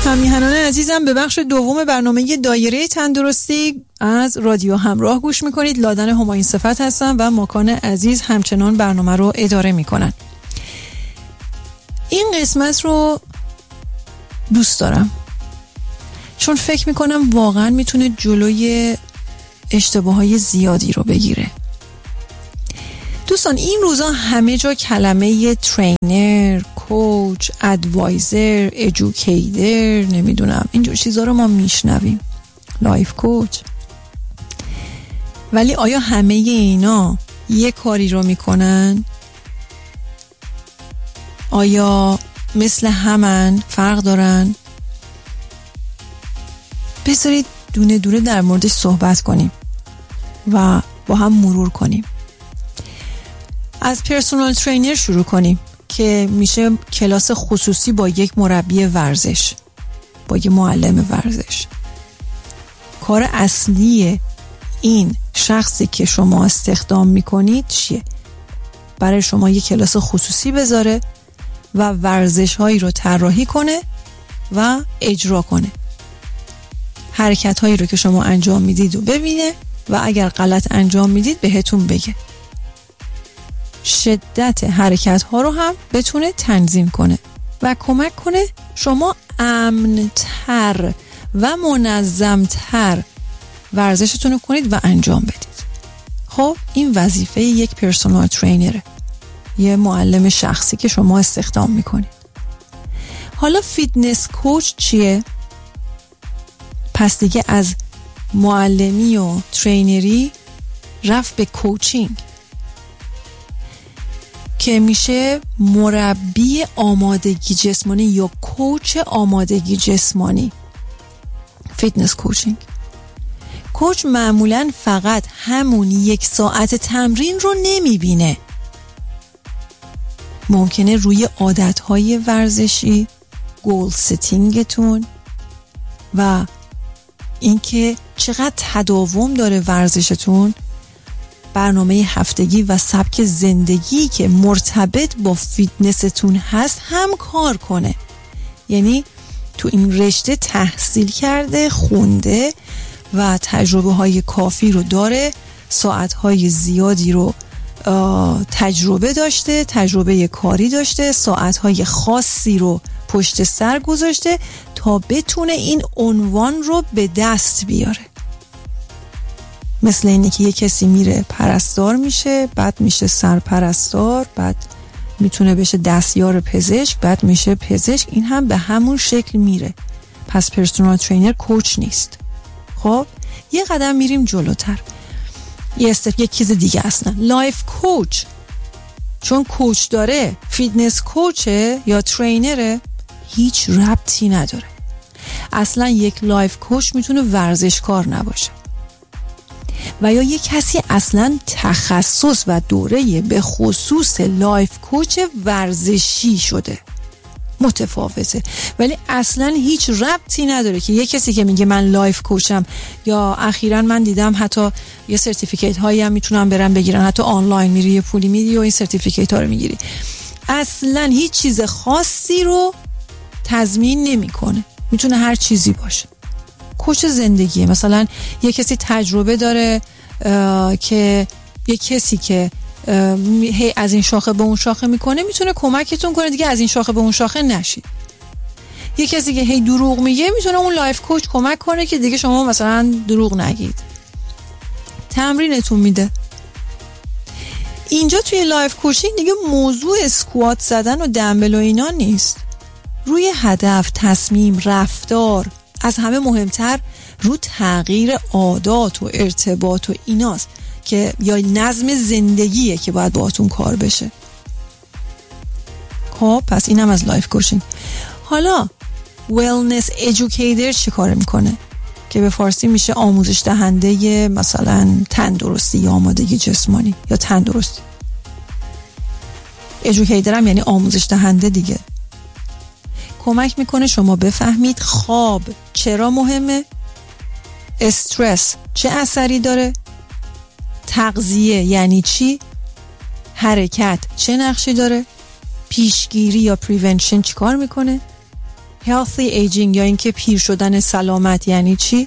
همیهنان عزیزم، به بخش دوم برنامه دایره تندرستی از رادیو همراه گوش میکنید. لادن همایون صفت هستم و ماکان عزیز همچنان برنامه رو اداره میکنن. این قسمت رو دوست دارم چون فکر میکنم واقعا میتونه جلوی اشتباهات زیادی رو بگیره. دوستان، این روزا همه جا کلمه ترینر، کوچ، ادوایزر، ادوکیتر، نمیدونم اینجور چیزا رو ما میشنویم، لایف کوچ. ولی آیا همه اینا یه کاری رو میکنن؟ آیا مثل همن؟ فرق دارن؟ بذارید دونه دونه در موردش صحبت کنیم و با هم مرور کنیم. از پرسونال ترینر شروع کنیم که میشه کلاس خصوصی با یک مربی ورزش، با یک معلم ورزش. کار اصلی این شخصی که شما استخدام میکنید چیه؟ برای شما یک کلاس خصوصی بذاره و ورزش هایی رو طراحی کنه و اجرا کنه. حرکت هایی رو که شما انجام میدید و ببینه و اگر غلط انجام میدید بهتون بگه. شدت حرکت ها رو هم بتونه تنظیم کنه و کمک کنه شما امن‌تر و منظم‌تر ورزشتون رو کنید و انجام بدید. خب این وظیفه یک پرسونال ترینره، یه معلم شخصی که شما استخدام میکنید. حالا فیتنس کوچ چیه؟ پس دیگه از معلمی و ترینری رفت به کوچینگ که میشه مربی آمادگی جسمانی یا کوچ آمادگی جسمانی. فیتنس کوچینگ. کوچ معمولاً فقط همون 1 ساعت تمرین رو نمیبینه. ممکنه روی عادتهای ورزشی، گول ستینگتون و اینکه چقدر تداوم داره ورزشتون، برنامه هفتگی و سبک زندگی که مرتبط با فیتنستون هست هم کار کنه. یعنی تو این رشته تحصیل کرده، خونده و تجربه های کافی رو داره، ساعت های زیادی رو تجربه داشته، تجربه کاری داشته، ساعت های خاصی رو پشت سر گذاشته تا بتونه این عنوان رو به دست بیاره. مثل اینه که یه کسی میره پرستار میشه، بعد میشه سرپرستار، بعد میتونه بشه دستیار پزشک، بعد میشه پزشک. این هم به همون شکل میره. پس پرسونال ترینر کوچ نیست. خب یه قدم میریم جلوتر، یه چیز دیگه اصلا لایف کوچ. چون کوچ داره، فیتنس کوچه یا ترینره، هیچ ربطی نداره. اصلا یک لایف کوچ میتونه ورزشکار نباشه و یا یک کسی اصلا تخصص و دوره به خصوص لایف کوچ ورزشی شده، متفاوته. ولی اصلا هیچ ربطی نداره که یک کسی که میگه من لایف کوچم، یا اخیراً من دیدم حتی یه سرتیفیکیت هایی هم میتونن برن بگیرن، حتی آنلاین میری یه پولی میدی و این سرتیفیکیت ها رو میگیری. اصلا هیچ چیز خاصی رو تضمین نمیکنه، میتونه هر چیزی باشه. کوچ زندگیه. مثلا یه کسی تجربه داره که یه کسی که هی از این شاخه به اون شاخه میکنه میتونه کمکتون کنه دیگه از این شاخه به اون شاخه نشید. یه کسی که هی دروغ میگه میتونه اون لایف کوچ کمک کنه که دیگه شما مثلا دروغ نگید. تمرینتون میده. اینجا توی لایف کوچینگ دیگه موضوع اسکوات زدن و دمبل و اینا نیست. روی هدف، تصمیم، رفتار، از همه مهمتر رو تغییر عادات و ارتباط و ایناست که یا نظم زندگیه که باید باهاتون کار بشه. خب پس اینم از لایف کوچینگ. حالا ویلنس ادوکیتر چی کار میکنه؟ که به فارسی میشه آموزش دهنده مثلا تندرستی یا آمادگی جسمانی یا تندرستی. ادوکیتر هم یعنی آموزش دهنده دیگه. کمک میکنه شما بفهمید خواب چرا مهمه، استرس چه اثری داره، تغذیه یعنی چی، حرکت چه نقشی داره، پیشگیری یا پریونشن چی کار میکنه، healthy aging یا اینکه پیر شدن سلامت یعنی چی؟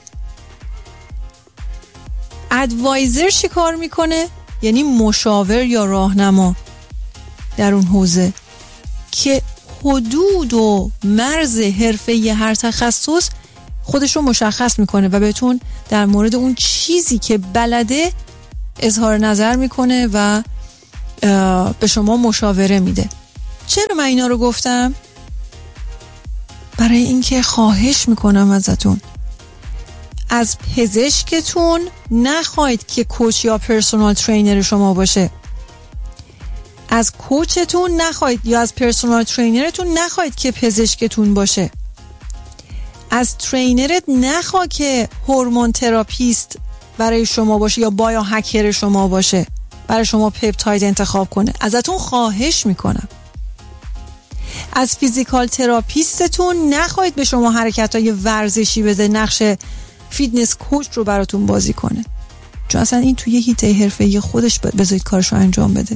ادوایزر چی کار میکنه؟ یعنی مشاور یا راهنما در اون حوزه که حدود و مرز حرفه‌ای هر تخصص خودش رو مشخص میکنه و بهتون در مورد اون چیزی که بلده اظهار نظر میکنه و به شما مشاوره میده. چرا من اینا رو گفتم؟ برای اینکه خواهش میکنم ازتون از پزشکتون نخواهید که کوچ یا پرسونال ترینر شما باشه. از کوچتون نخواهید یا از پرسونال ترینرتون نخواهید که پزشکتون باشه. از ترینرت نخواه که هورمون تراپیست برای شما باشه یا بایو هکر شما باشه، برای شما پپتاید انتخاب کنه. ازتون خواهش میکنم از فیزیکال تراپیستتون نخواهید به شما حرکت‌های ورزشی بده، نقش فیتنس کوچ رو براتون بازی کنه، چون اصلا این توی هیته حرفه‌ای خودش بذارید کارشو انجام بده.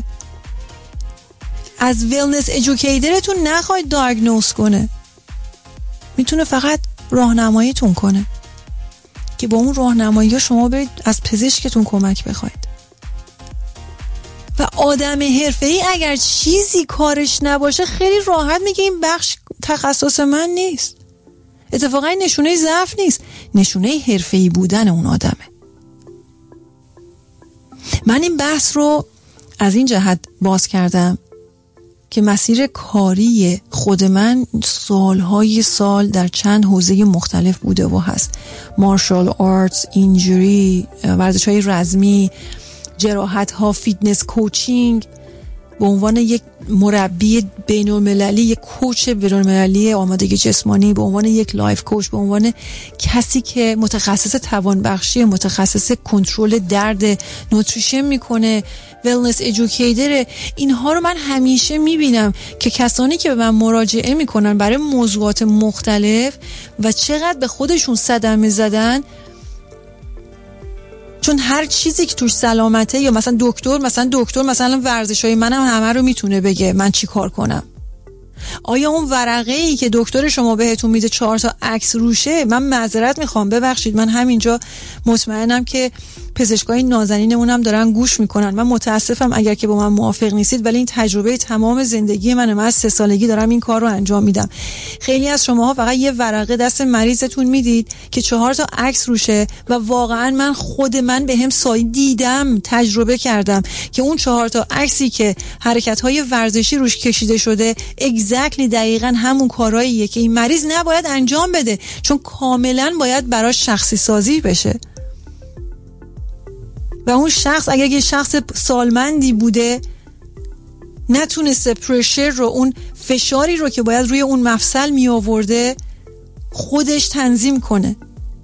از ویلنس ادوکیتورتون نخواهید دایگنوز کنه، میتونه فقط راهنماییتون کنه که با اون راهنمایی شما برید از پزشکتون کمک بخواید. و آدم حرفه‌ای اگر چیزی کارش نباشه خیلی راحت میگه این بخش تخصص من نیست. اتفاقا نشونه ضعف نیست، نشونه حرفه‌ای بودن اون آدمه. من این بحث رو از این جهت باز کردم که مسیر کاری خود من سالهای سال در چند حوزه مختلف بوده و هست. مارشال آرتس، اینجوری، ورزش‌های رزمی، جراحت‌ها، فیتنس کوچینگ، به عنوان یک مربی بین‌المللی، یک کوچ بین‌المللی آمادگی جسمانی، به عنوان یک لایف کوچ، به عنوان کسی که متخصص توانبخشی، متخصص کنترل درد، نوتریشن میکنه، ویلنس ادوکیتور. اینها رو من همیشه میبینم که کسانی که به من مراجعه میکنن برای موضوعات مختلف و چقدر به خودشون صدمه زدن، چون هر چیزی که توش سلامته، یا مثلا دکتر مثلا ورزشای منم همه رو میتونه بگه من چی کار کنم. آیا اون ورقه‌ای که دکتر شما بهتون میده 4 تا عکس روشه؟ من معذرت میخوام، ببخشید، من همینجا مطمئنم که پزشکای نازنینمون هم دارن گوش میکنن. من متاسفم اگر که با من موافق نیستید، ولی این تجربه تمام زندگی منه. من از 3 سالگی دارم این کار رو انجام میدم. خیلی از شماها فقط یه ورقه دست مریضتون میدید که 4 تا عکس روشه و واقعا من خود من به هم دیدم، تجربه کردم که اون 4 تا عکسی که حرکت‌های ورزشی روش کشیده شده exactly دقیقاً همون کارهاییه که این مریض نباید انجام بده، چون کاملاً باید براش شخصی سازی بشه. و اون شخص اگر یه شخص سالمندی بوده نتونسته پرشر رو، اون فشاری رو که باید روی اون مفصل می آورده خودش تنظیم کنه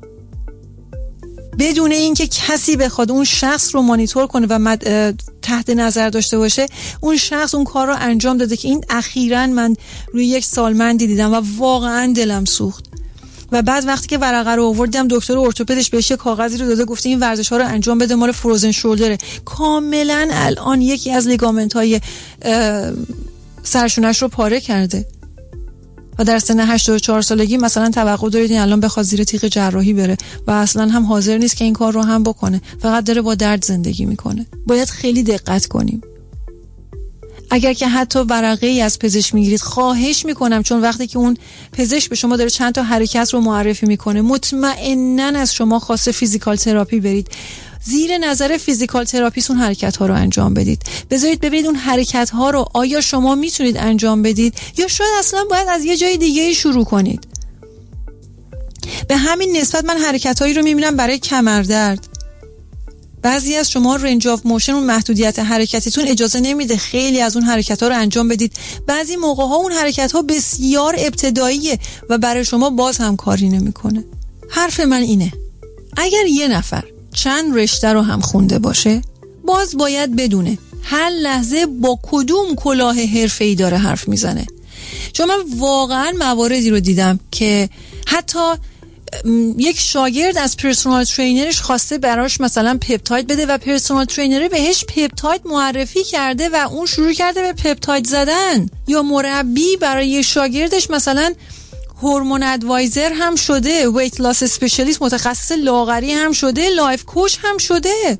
بدون اینکه کسی بخواد اون شخص رو مانیتور کنه و تحت نظر داشته باشه، اون شخص اون کار رو انجام داده که این اخیراً من روی یک سالمندی دیدم و واقعاً دلم سوخت. و بعد وقتی که ورقه رو آوردم، دکتر ارتوپدش بهش یه کاغذی رو داده، گفته این ورزش‌ها رو انجام بده، مال فروزن شولدره. کاملاً الان یکی از لیگامنت‌های سرشونش رو پاره کرده و در سن 84 سالگی مثلا توقع دارید این الان بخواد زیر تیغ جراحی بره و اصلا هم حاضر نیست که این کار رو هم بکنه، فقط داره با درد زندگی میکنه. باید خیلی دقت کنیم. اگر که حتی ورقه ای از پزشک میگیرید، خواهش میکنم، چون وقتی که اون پزشک به شما داره چند تا حرکت رو معرفی میکنه، مطمئناً از شما خواسته فیزیکال تراپی برید، زیر نظر فیزیکال تراپیست اون حرکت ها رو انجام بدید. بذارید ببینید اون حرکت ها رو آیا شما میتونید انجام بدید یا شاید اصلا باید از یه جای دیگه شروع کنید. به همین نسبت من حرکت هایی رو میبینم برای کمردرد. بعضی از شما رنج آف موشن، اون محدودیت حرکتیتون اجازه نمیده خیلی از اون حرکت ها رو انجام بدید. بعضی موقع ها اون حرکت ها بسیار ابتداییه و برای شما باز هم کاری نمیکنه. حرف من اینه، اگر یه نفر چند رشته رو هم خونده باشه، باز باید بدونه هر لحظه با کدوم کلاه حرفه‌ای داره حرف میزنه. چون من واقعا مواردی رو دیدم که حتی یک شاگرد از پرسونال ترینرش خواسته براش مثلا پپتاید بده و پرسونال ترینر بهش پپتاید معرفی کرده و اون شروع کرده به پپتاید زدن. یا مربی برای شاگردش مثلا هورمون ادوایزر هم شده، ویت لاس اسپشیالیست، متخصص لاغری هم شده، لایف کوچ هم شده.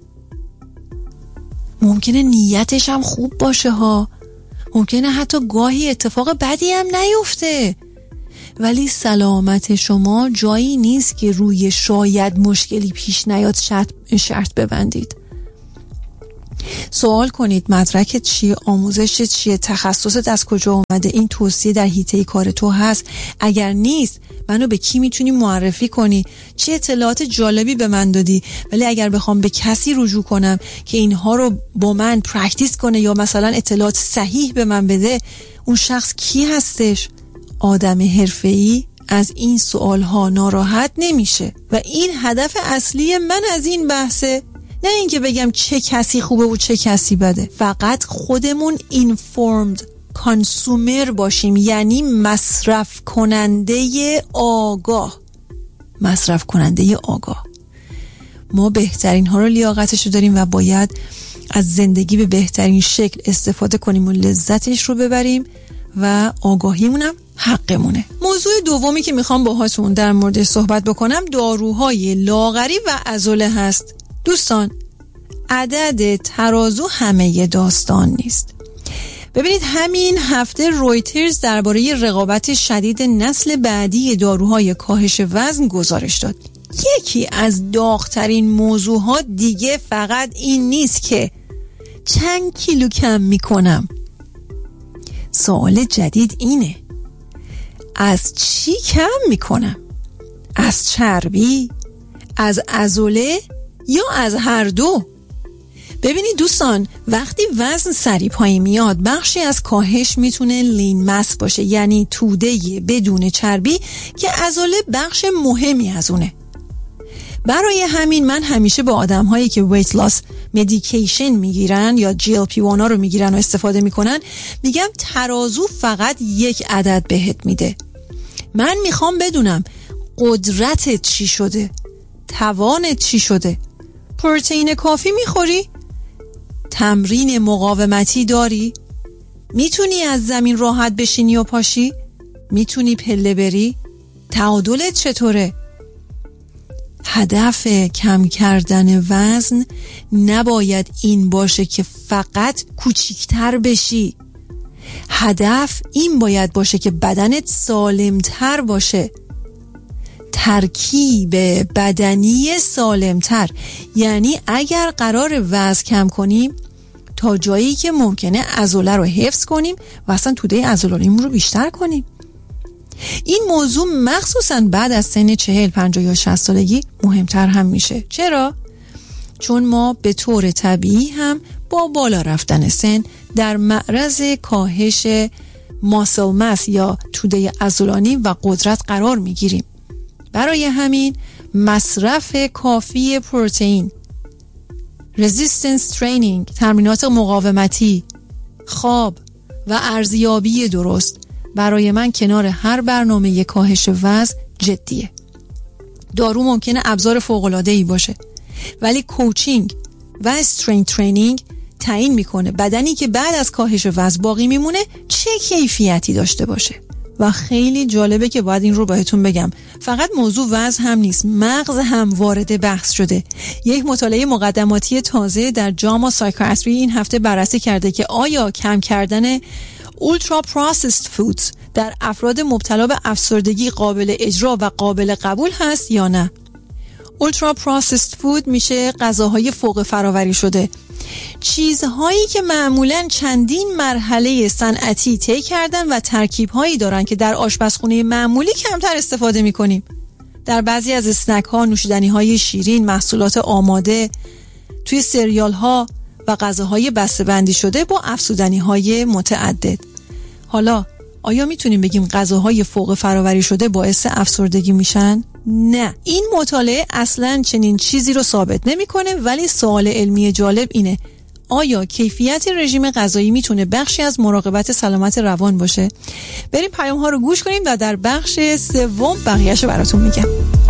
ممکنه نیتش هم خوب باشه ها، ممکنه حتی گاهی اتفاق بدی هم نیفته، ولی سلامت شما جایی نیست که روی شاید مشکلی پیش نیاد شرط ببندید. سوال کنید مدرکت چیه، آموزشت چیه، تخصصت از کجا اومده، این توصیه در حیطه کار تو هست؟ اگر نیست منو به کی میتونی معرفی کنی؟ چه اطلاعات جالبی به من دادی؟ ولی اگر بخوام به کسی رجوع کنم که اینها رو با من پرکتیس کنه یا مثلا اطلاعات صحیح به من بده، اون شخص کی هستش؟ آدم حرفه‌ای از این سوالها ناراحت نمیشه و این هدف اصلی من از این بحثه. نه اینکه بگم چه کسی خوبه و چه کسی بده، فقط خودمون informed consumer باشیم، یعنی مصرف کننده آگاه. مصرف کننده آگاه. ما بهترین ها رو لیاقتش رو داریم و باید از زندگی به بهترین شکل استفاده کنیم و لذتش رو ببریم و آگاهیمونم حقمونه. موضوع دومی که میخوام باهاتون در موردش صحبت بکنم داروهای لاغری و عضله هست. دوستان، عدد ترازو همه داستان نیست. ببینید همین هفته رویترز درباره رقابت شدید نسل بعدی داروهای کاهش وزن گزارش داد. یکی از داغ‌ترین موضوعات دیگه فقط این نیست که چند کیلو کم میکنم. سوال جدید اینه، از چی کم میکنم؟ از چربی؟ از عضله؟ یا از هر دو؟ ببینید دوستان، وقتی وزن سریع پایین میاد بخشی از کاهش میتونه لین مس باشه، یعنی توده بدون چربی که عضله بخش مهمی از اونه. برای همین من همیشه با آدم هایی که ویت لاس مدیکیشن میگیرن یا GLP-1 ها رو میگیرن و استفاده میکنن میگم ترازو فقط یک عدد بهت میده. من میخوام بدونم قدرتت چی شده، توانت چی شده، پروتئین کافی میخوری؟ تمرین مقاومتی داری؟ میتونی از زمین راحت بشینی و پاشی؟ میتونی پله بری؟ تعادلت چطوره؟ هدف کم کردن وزن نباید این باشه که فقط کوچیکتر بشی. هدف این باید باشه که بدنت سالمتر باشه. ترکیب بدنی سالمتر، یعنی اگر قرار وزن کم کنیم تا جایی که ممکنه عضله رو حفظ کنیم و اصلا توده عضلانیمون رو بیشتر کنیم. این موضوع مخصوصا بعد از سن 40 50 یا 60 سالگی مهمتر هم میشه. چرا؟ چون ما به طور طبیعی هم با بالا رفتن سن در معرض کاهش ماسل ماس یا توده عضلانی و قدرت قرار میگیریم. برای همین مصرف کافی پروتئین، رزिस्टنس ترینینگ، تمرینات مقاومتی، خواب و ارزیابی درست برای من کنار هر برنامه کاهش وزن جدیه. دارو ممکنه ابزار فوق‌العاده‌ای باشه، ولی کوچینگ و استرینگ ترینینگ تعیین میکنه بدنی که بعد از کاهش وزن باقی میمونه چه کیفیتی داشته باشه. و خیلی جالبه که باید این رو بهتون بگم، فقط موضوع وزن هم نیست، مغز هم وارد بحث شده. یک مطالعه مقدماتی تازه در جاما سایکیاتری این هفته بررسی کرده که آیا کم کردن اولترا پروسسد فودز در افراد مبتلا به افسردگی قابل اجرا و قابل قبول هست یا نه. اولترا پروسسد فود میشه غذاهای فوق فراوری شده، چیزهایی که معمولاً چندین مرحله صنعتی طی کردن و ترکیب‌هایی دارن که در آشپزخونه معمولی کمتر استفاده می‌کنیم. در بعضی از اسنک‌ها، نوشیدنی‌های شیرین، محصولات آماده، توی سریال‌ها و غذاهای بسته‌بندی شده با افزودنی‌های متعدد. حالا آیا میتونیم بگیم غذاهای فوق فراوری شده باعث افسردگی میشن؟ نه، این مطالعه اصلاً چنین چیزی رو ثابت نمی‌کنه، ولی سوال علمی جالب اینه آیا کیفیت رژیم غذایی میتونه بخشی از مراقبت سلامت روان باشه؟ بریم پیام‌ها رو گوش کنیم و در بخش سوم بقیه‌شو براتون میگم.